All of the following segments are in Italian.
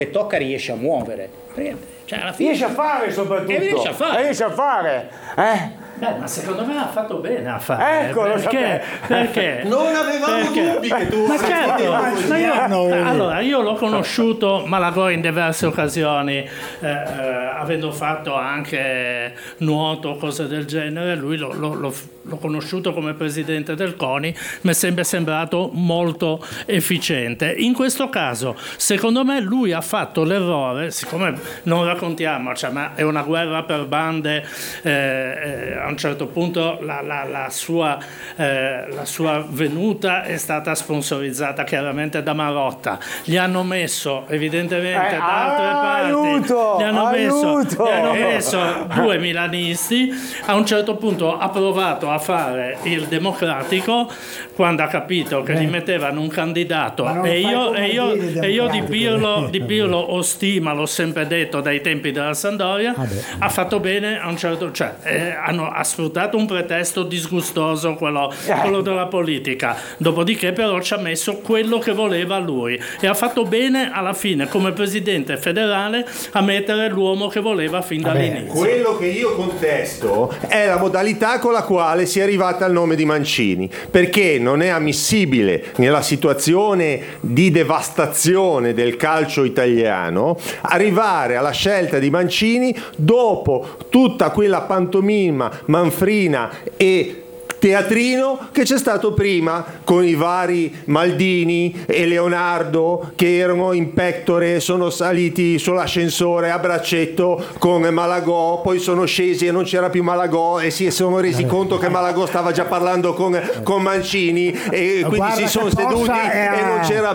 che tocca riesce a muovere. Cioè, alla fine riesce a fare soprattutto. Riesce a fare. Ma secondo me ha fatto bene a fare. Ecco, perché? Non avevamo dubbi che tu ma certo, allora io l'ho conosciuto Malagò in diverse occasioni, avendo fatto anche nuoto, cose del genere. Lui l'ho conosciuto come presidente del CONI, mi è sempre sembrato molto efficiente. In questo caso, secondo me, lui ha fatto l'errore, siccome non raccontiamoci, ma è una guerra per bande, a un certo punto la sua venuta è stata sponsorizzata chiaramente da Marotta. Gli hanno messo evidentemente da altre parti, gli hanno messo due milanisti. A un certo punto ha provato a fare il democratico quando ha capito che gli mettevano un candidato, e io di Pirlo ho stima, l'ho sempre detto dai tempi della Sampdoria. Ha fatto bene a un certo, ha sfruttato un pretesto disgustoso, quello della politica, dopodiché però ci ha messo quello che voleva lui e ha fatto bene alla fine come presidente federale a mettere l'uomo che voleva fin dall'inizio. Quello che io contesto è la modalità con la quale si è arrivata al nome di Mancini, perché non è ammissibile nella situazione di devastazione del calcio italiano arrivare alla scelta di Mancini dopo tutta quella pantomima manfrina e teatrino che c'è stato prima con i vari Maldini e Leonardo che erano in pectore, sono saliti sull'ascensore a braccetto con Malagò, poi sono scesi e non c'era più Malagò e si sono resi conto che Malagò stava già parlando con Mancini e quindi si sono seduti e non c'era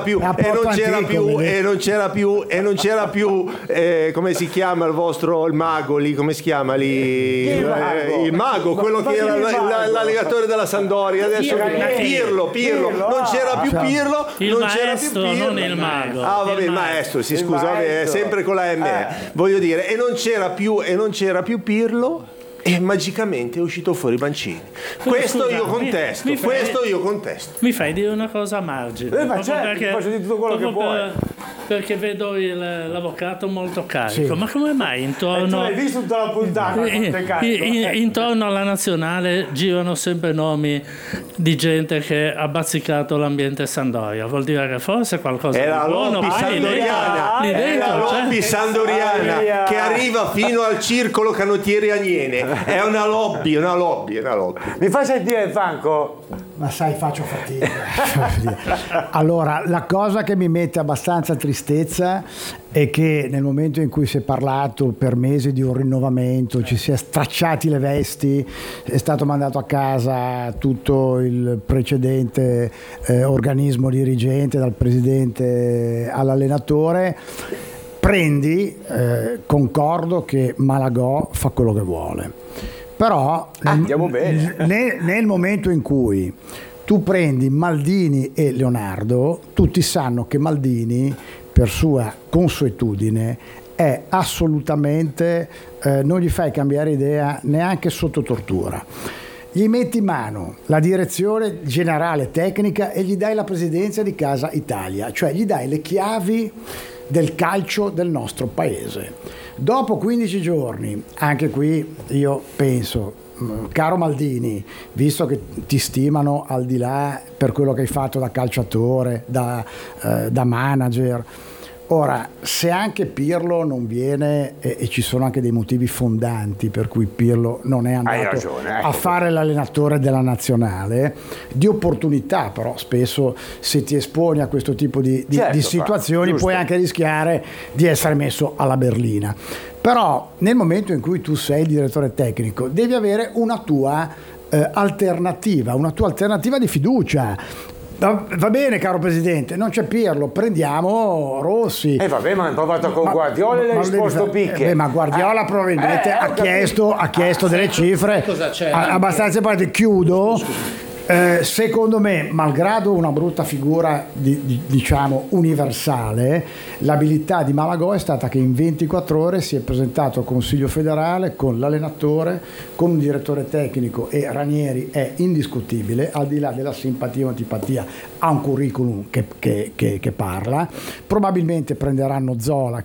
più come si chiama il mago lì, come si chiama lì? Il mago, quello che era l'allenatore della Sampdoria, adesso Pirlo, non c'era più Pirlo, non il mago. Il maestro, sì, scusa, è sempre con la M. Voglio dire, e non c'era più Pirlo. E magicamente è uscito fuori Mancini. Questo io contesto. Mi fai dire una cosa a margine? Perché faccio di tutto quello che puoi. Perché vedo l'avvocato molto carico. Sì. Ma come mai intorno? Hai visto tutta la puntata? Intorno alla nazionale girano sempre nomi di gente che ha bazzicato l'ambiente Sampdoria. Vuol dire che forse qualcosa è la lobby sandoriana che arriva fino al circolo canottieri Aniene. È una lobby. Mi fai sentire, Franco? Ma sai, faccio fatica. Allora, la cosa che mi mette abbastanza tristezza è che nel momento in cui si è parlato per mesi di un rinnovamento, ci si è stracciati le vesti, è stato mandato a casa tutto il precedente organismo dirigente, dal presidente all'allenatore, concordo che Malagò fa quello che vuole. Però nel momento in cui tu prendi Maldini e Leonardo, tutti sanno che Maldini, per sua consuetudine, è assolutamente, non gli fai cambiare idea neanche sotto tortura. Gli metti in mano la direzione generale tecnica e gli dai la presidenza di Casa Italia, cioè gli dai le chiavi del calcio del nostro paese. Dopo 15 giorni, anche qui io penso, caro Maldini, visto che ti stimano al di là per quello che hai fatto da calciatore, da manager, ora se anche Pirlo non viene, e ci sono anche dei motivi fondanti per cui Pirlo non è andato a fare l'allenatore della nazionale, di opportunità, però spesso se ti esponi a questo tipo di situazioni puoi anche rischiare di essere messo alla berlina. Però nel momento in cui tu sei il direttore tecnico devi avere una tua alternativa di fiducia. Va bene, caro presidente, non c'è Pirlo, prendiamo Rossi. Vabbè, ma hanno provato con Guardiola e l'ha risposto picche. Ma Guardiola probabilmente ha chiesto delle cifre abbastanza importanti. Chiudo. Secondo me, malgrado una brutta figura diciamo universale, l'abilità di Malagò è stata che in 24 ore si è presentato al Consiglio federale con l'allenatore, con un direttore tecnico, e Ranieri è indiscutibile, al di là della simpatia o antipatia, ha un curriculum che parla. Probabilmente prenderanno Zola,